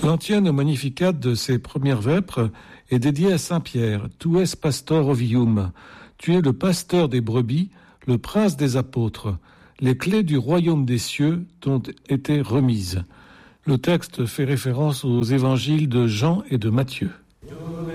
L'antienne Magnificat de ces premières vêpres est dédiée à Saint Pierre. Tu es pastor ovium. Tu es le pasteur des brebis, le prince des apôtres. Les clés du royaume des cieux t'ont été remises. Le texte fait référence aux évangiles de Jean et de Matthieu.